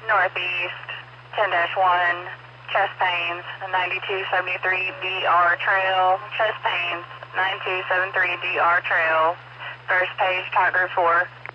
northeast, 10-1, chest pains, 9273 DR Trail, chest pains, 9273 DR Trail, first page, talk group 4.